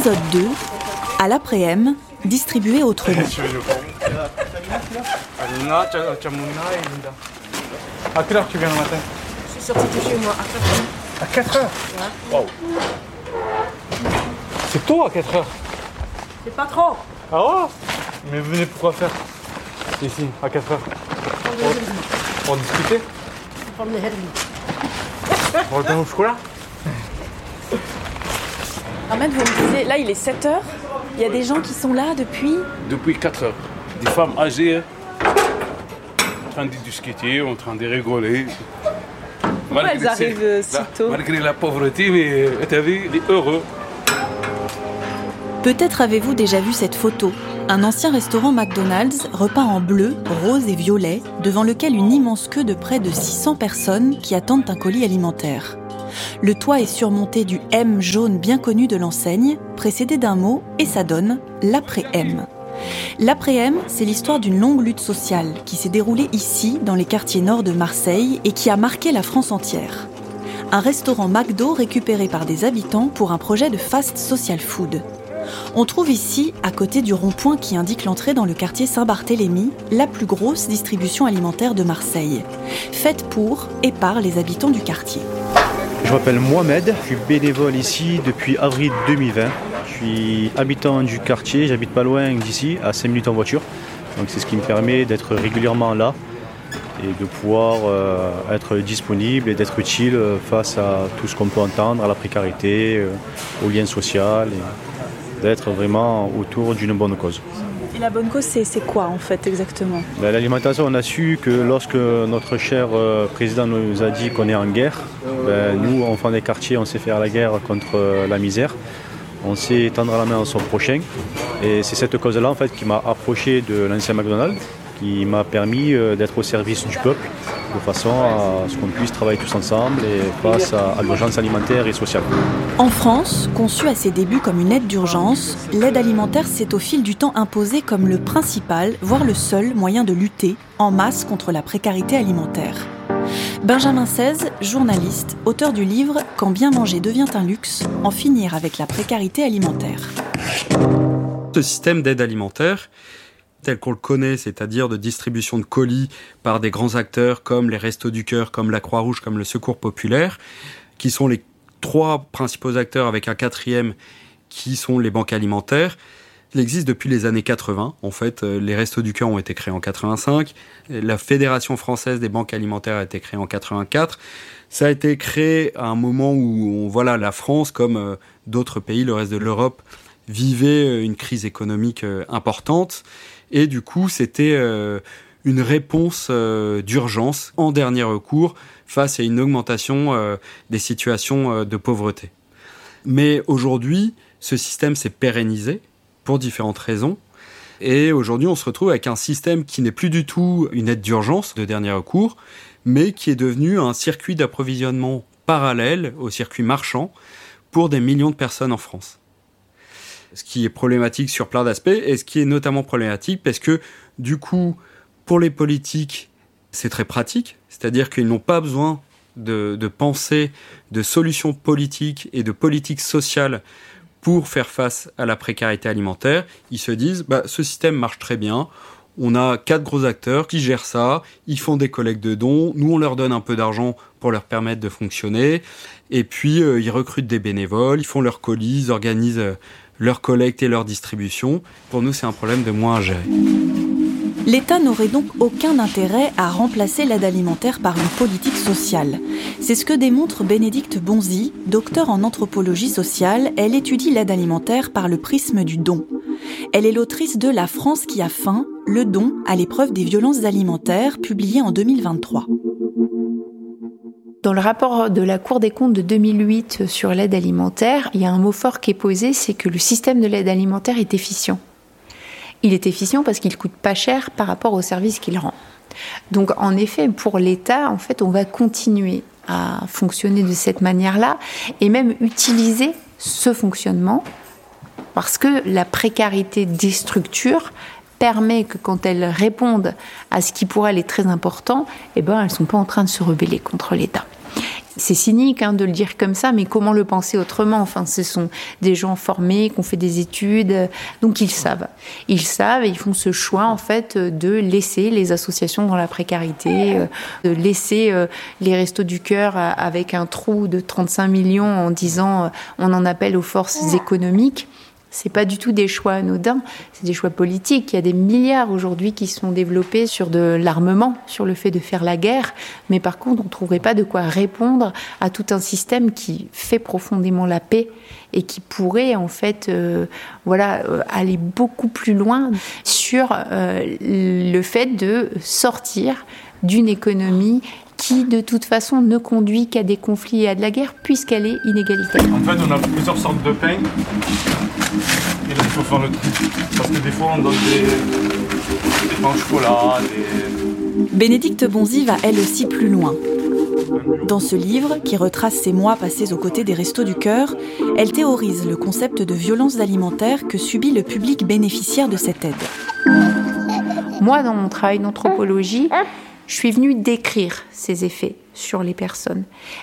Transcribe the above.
Épisode 2, à l'après-m, distribué autrement. À quelle heure tu viens le matin? Je suis sortie de chez moi à 4 heures. À 4 heures? Wow. C'est tôt à 4 heures. C'est pas trop. Ah ouais? Mais venez pourquoi faire ici à 4 heures? Pour discuter? Pour le herbe. Pour le pain au chocolat? Ahmed, vous me disiez, là il est 7h, il y a des gens qui sont là depuis... Depuis 4 heures. Des femmes âgées, en train de discuter, en train de rigoler. Pourquoi elles arrivent si tôt? Malgré la pauvreté, mais tu as vu, il est heureux. Peut-être avez-vous déjà vu cette photo. Un ancien restaurant McDonald's repeint en bleu, rose et violet, devant lequel une immense queue de près de 600 personnes qui attendent un colis alimentaire. Le toit est surmonté du M jaune bien connu de l'enseigne, précédé d'un mot, et ça donne l'après-M. L'après-M, c'est l'histoire d'une longue lutte sociale qui s'est déroulée ici, dans les quartiers nord de Marseille, et qui a marqué la France entière. Un restaurant McDo récupéré par des habitants pour un projet de fast social food. On trouve ici, à côté du rond-point qui indique l'entrée dans le quartier Saint-Barthélemy, la plus grosse distribution alimentaire de Marseille, faite pour et par les habitants du quartier. Je m'appelle Mohamed, je suis bénévole ici depuis avril 2020. Je suis habitant du quartier, j'habite pas loin d'ici, à 5 minutes en voiture. Donc c'est ce qui me permet d'être régulièrement là et de pouvoir être disponible et d'être utile face à tout ce qu'on peut entendre, à la précarité, au lien social, et d'être vraiment autour d'une bonne cause. Et la bonne cause, c'est quoi en fait exactement? L'alimentation, on a su que lorsque notre cher président nous a dit qu'on est en guerre, nous, enfants des quartiers, on sait faire la guerre contre la misère. On sait tendre la main à son prochain. Et c'est cette cause-là en fait, qui m'a approché de l'ancien McDonald's, qui m'a permis d'être au service du peuple, de façon à ce qu'on puisse travailler tous ensemble et face à l'urgence alimentaire et sociale. En France, conçue à ses débuts comme une aide d'urgence, l'aide alimentaire s'est au fil du temps imposée comme le principal, voire le seul moyen de lutter en masse contre la précarité alimentaire. Benjamin Seize, journaliste, auteur du livre « Quand bien manger devient un luxe, en finir avec la précarité alimentaire ». Ce système d'aide alimentaire, tel qu'on le connaît, c'est-à-dire de distribution de colis par des grands acteurs comme les Restos du Cœur, comme la Croix-Rouge, comme le Secours Populaire, qui sont les 3 principaux acteurs avec un 4e qui sont les banques alimentaires. Il existe depuis les années 80. En fait, les Restos du Cœur ont été créés en 85. La Fédération française des banques alimentaires a été créée en 84. Ça a été créé à un moment où la France, comme d'autres pays, le reste de l'Europe, vivait une crise économique importante. Et du coup, c'était une réponse d'urgence en dernier recours face à une augmentation des situations de pauvreté. Mais aujourd'hui, ce système s'est pérennisé pour différentes raisons. Et aujourd'hui, on se retrouve avec un système qui n'est plus du tout une aide d'urgence de dernier recours, mais qui est devenu un circuit d'approvisionnement parallèle au circuit marchand pour des millions de personnes en France. Ce qui est problématique sur plein d'aspects, et ce qui est notamment problématique parce que, du coup, pour les politiques, c'est très pratique, c'est-à-dire qu'ils n'ont pas besoin de penser de solutions politiques et de politiques sociales pour faire face à la précarité alimentaire. Ils se disent, ce système marche très bien, on a 4 gros acteurs qui gèrent ça, ils font des collectes de dons, nous on leur donne un peu d'argent pour leur permettre de fonctionner, et puis ils recrutent des bénévoles, ils font leurs colis, ils organisent leur collecte et leur distribution. Pour nous, c'est un problème de moins à gérer. L'État n'aurait donc aucun intérêt à remplacer l'aide alimentaire par une politique sociale. C'est ce que démontre Bénédicte Bonzi, docteure en anthropologie sociale. Elle étudie l'aide alimentaire par le prisme du don. Elle est l'autrice de La France qui a faim, le don à l'épreuve des violences alimentaires, publié en 2023. Dans le rapport de la Cour des comptes de 2008 sur l'aide alimentaire, il y a un mot fort qui est posé, c'est que le système de l'aide alimentaire est efficient. Il est efficient parce qu'il coûte pas cher par rapport au service qu'il rend. Donc en effet, pour l'État, en fait, on va continuer à fonctionner de cette manière-là et même utiliser ce fonctionnement parce que la précarité des structures permet que quand elles répondent à ce qui pour elles est très important, elles ne sont pas en train de se rebeller contre l'État. C'est cynique de le dire comme ça, mais comment le penser autrement ? Enfin, ce sont des gens formés, qui ont fait des études, donc ils savent. Ils savent et ils font ce choix, en fait, de laisser les associations dans la précarité, de laisser les Restos du Cœur avec un trou de 35 millions en disant on en appelle aux forces économiques. C'est pas du tout des choix anodins, c'est des choix politiques. Il y a des milliards aujourd'hui qui sont développés sur de l'armement, sur le fait de faire la guerre, mais par contre, on ne trouverait pas de quoi répondre à tout un système qui fait profondément la paix et qui pourrait en fait aller beaucoup plus loin sur le fait de sortir d'une économie qui, de toute façon, ne conduit qu'à des conflits et à de la guerre, puisqu'elle est inégalitaire. En fait, on a plusieurs sortes de pain. Et donc, il faut faire le tri. Parce que des fois, on donne des pains au chocolat, Bénédicte Bonzi va elle aussi plus loin. Dans ce livre, qui retrace ses mois passés aux côtés des Restos du Cœur, elle théorise le concept de violence alimentaire que subit le public bénéficiaire de cette aide. Moi, dans mon travail d'anthropologie, je suis venue décrire ces effets sur les personnes.